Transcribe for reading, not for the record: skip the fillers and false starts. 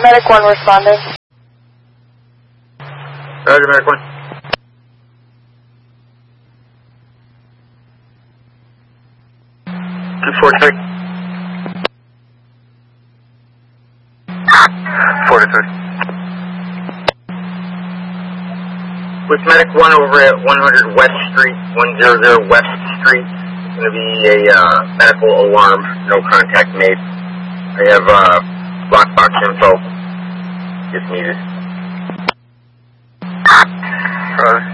Medic 1 responding. Roger, Medic 1. Two, 4-3. 4-3. With Medic 1 over at 100 West Street, 100 West Street. It's going to be a medical alarm, no contact made. I have black box info if needed.